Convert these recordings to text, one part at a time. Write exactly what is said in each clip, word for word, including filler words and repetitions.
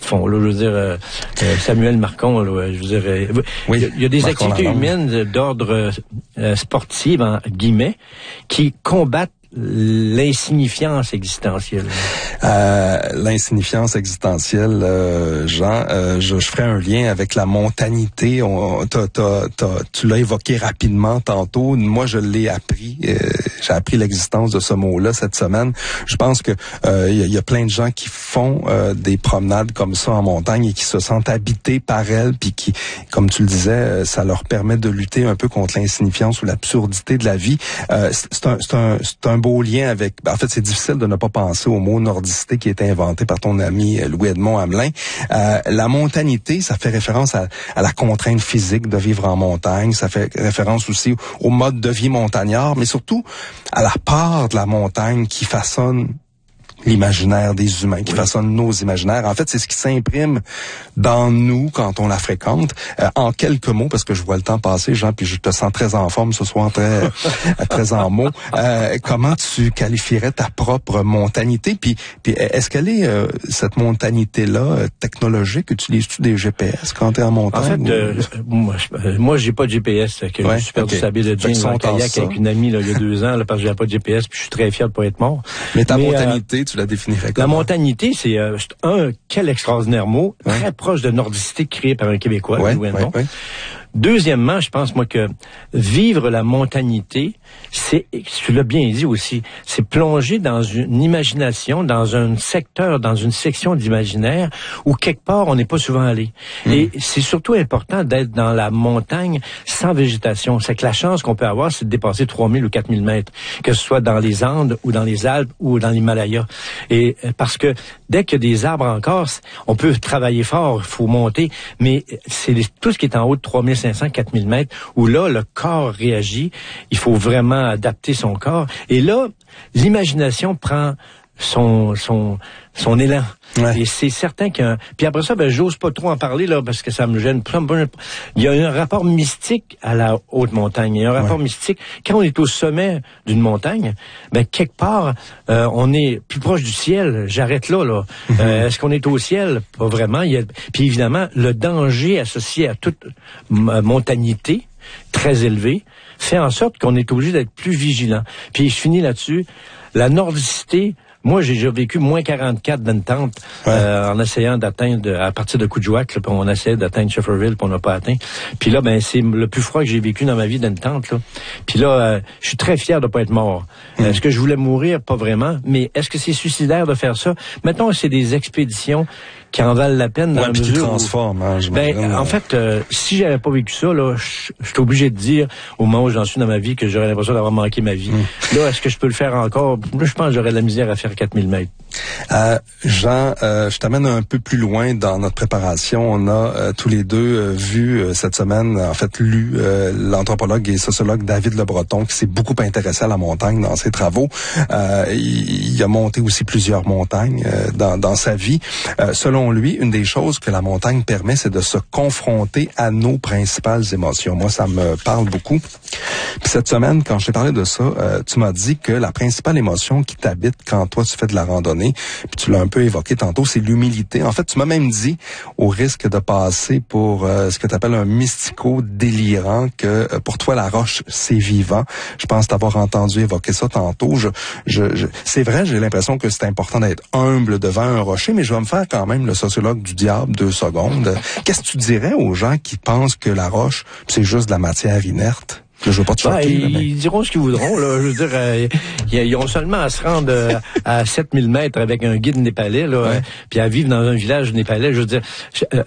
font. Là, je veux dire, euh, Samuel Marcon, là, je veux dire, euh, oui, il y a des Marcon activités humaines d'ordre euh, sportif, en guillemets, qui combattent l'insignifiance existentielle. Euh, l'insignifiance existentielle, euh, Jean, euh, je, je ferai un lien avec la montanité. On, t'as, t'as, t'as, tu l'as évoqué rapidement tantôt. Moi, je l'ai appris. Euh, j'ai appris l'existence de ce mot-là cette semaine. Je pense que euh, il y, y a plein de gens qui font euh, des promenades comme ça en montagne et qui se sentent habités par elles, puis qui, comme tu le disais, ça leur permet de lutter un peu contre l'insignifiance ou l'absurdité de la vie. Euh, c'est, c'est un, c'est un, c'est un beau lien avec... En fait, c'est difficile de ne pas penser au mot nordicité qui a été inventé par ton ami Louis-Edmond Hamelin. Euh, la montanité, ça fait référence à, à la contrainte physique de vivre en montagne. Ça fait référence aussi au mode de vie montagnard, mais surtout à la part de la montagne qui façonne l'imaginaire des humains, qui oui. façonne nos imaginaires. En fait, c'est ce qui s'imprime dans nous quand on la fréquente. Euh, en quelques mots, parce que je vois le temps passer, Jean, puis je te sens très en forme ce soir, très très en mots. Euh, comment tu qualifierais ta propre montanité? Puis, puis est-ce qu'elle est, euh, cette montanité-là, euh, technologique? Utilises-tu des G P S quand tu es en montagne? En fait, euh, moi, je, moi, j'ai pas de G P S. Que ouais, je suis perdu okay. Saber de James en kayak avec une amie là, il y a deux ans, là, parce que j'avais pas de G P S, puis je suis très fier de pas être mort. Mais ta Mais, montanité, euh, tu la définirais comment? La montanité, c'est euh, un, quel extraordinaire mot, ouais. très proche de nordicité créé par un Québécois, ouais, Louis ouais, ouais. Deuxièmement, je pense, moi, que vivre la montanité, c'est, tu l'as bien dit aussi, c'est plonger dans une imagination, dans un secteur, dans une section d'imaginaire où quelque part on n'est pas souvent allé. Mmh. Et c'est surtout important d'être dans la montagne sans végétation. C'est que la chance qu'on peut avoir, c'est de dépasser trois mille ou quatre mille mètres, que ce soit dans les Andes ou dans les Alpes ou dans l'Himalaya. Et parce que dès qu'il y a des arbres encore, on peut travailler fort, il faut monter, mais c'est tout ce qui est en haut de trois mille cinq cents, quatre mille mètres, où là, le corps réagit. Il faut vraiment adapter son corps. Et là, l'imagination prend son son son élan. Ouais. Et c'est certain qu'un... Puis après ça, ben j'ose pas trop en parler, là, parce que ça me gêne. Il y a un rapport mystique à la haute montagne. Il y a un rapport ouais. mystique. Quand on est au sommet d'une montagne, ben quelque part, euh, on est plus proche du ciel. J'arrête là, là. Mm-hmm. Euh, est-ce qu'on est au ciel? Pas vraiment. Il y a... Puis évidemment, le danger associé à toute montagnité, très élevé, fait en sorte qu'on est obligé d'être plus vigilant. Puis je finis là-dessus. La nordicité... Moi, j'ai déjà vécu moins quarante-quatre dans une tente ouais. euh, en essayant d'atteindre, à partir de Coudjouac, là, on essayait d'atteindre Shefferville, puis on n'a pas atteint. Puis là, ben c'est le plus froid que j'ai vécu dans ma vie dans une tente. Là. Puis là, euh, je suis très fier de pas être mort. Mmh. Est-ce que je voulais mourir? Pas vraiment. Mais est-ce que c'est suicidaire de faire ça? Mettons que c'est des expéditions qui en valent la peine dans ouais, la puis mesure qui transforment. Hein, je ben, en fait, euh, si j'avais pas vécu ça, là, je suis obligé de dire, au moment où j'en suis dans ma vie, que j'aurais l'impression d'avoir manqué ma vie. Mmh. Là, est-ce que je peux le faire encore? Là, je pense que j'aurais de la misère à faire quatre mille mètres. Euh, Jean, euh, je t'amène un peu plus loin dans notre préparation. On a euh, tous les deux euh, vu euh, cette semaine, en fait, lu euh, l'anthropologue et sociologue David Le Breton, qui s'est beaucoup intéressé à la montagne dans ses travaux. Euh, il, il a monté aussi plusieurs montagnes euh, dans, dans sa vie. Euh, selon lui, une des choses que la montagne permet, c'est de se confronter à nos principales émotions. Moi, ça me parle beaucoup. Puis cette semaine, quand je t'ai parlé de ça, euh, tu m'as dit que la principale émotion qui t'habite quand toi tu fais de la randonnée, puis tu l'as un peu évoqué tantôt, c'est l'humilité. En fait, tu m'as même dit, au risque de passer pour euh, ce que tu appelles un mystico-délirant, que euh, pour toi, la roche, c'est vivant. Je pense t'avoir entendu évoquer ça tantôt. Je, je, je, c'est vrai, j'ai l'impression que c'est important d'être humble devant un rocher, mais je vais me faire quand même le sociologue du diable deux secondes. Qu'est-ce que tu dirais aux gens qui pensent que la roche, c'est juste de la matière inerte? Je veux pas te choquer. Ben, là, mais... Ils diront ce qu'ils voudront. Là. Je veux dire, euh, ils ont seulement à se rendre euh, à sept mille mètres avec un guide népalais, là, ouais. hein, puis à vivre dans un village népalais. Je veux dire, je, euh,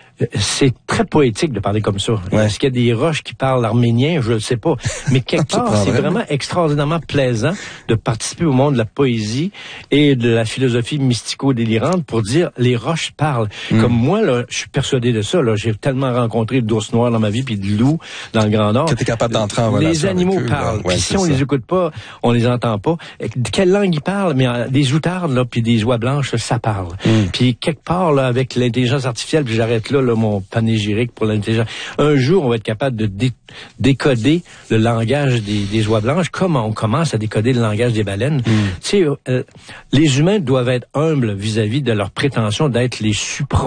c'est très poétique de parler comme ça. Ouais. Est-ce qu'il y a des roches qui parlent arménien? Je ne sais pas. Mais quelque part, c'est vraiment extraordinairement plaisant de participer au monde de la poésie et de la philosophie mystico-délirante pour dire les roches parlent. Mm. Comme moi, là, je suis persuadé de ça. Là, j'ai tellement rencontré d'ours noirs dans ma vie puis de loups dans le Grand Nord. Que t'es capable d'entrer en relation. Les animaux eux, parlent. Ouais, puis si on ça. les écoute pas, on les entend pas. Quelle langue ils parlent? Mais euh, des outardes là, puis des oies blanches, ça parle. Mm. Puis quelque part là, avec l'intelligence artificielle, puis j'arrête là. là mon panégyrique pour l'intelligence. Un jour, on va être capable de dé- décoder le langage des, des oies blanches, comme on commence à décoder le langage des baleines. Mm. Tu sais, euh, les humains doivent être humbles vis-à-vis de leur prétention d'être les supra